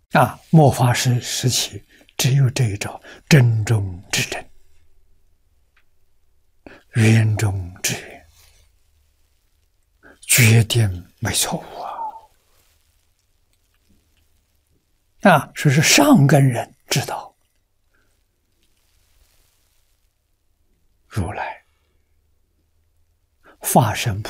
末法时期只有这一招真中之真，圆中之圆，决定没错误说是上根人知道，如来化身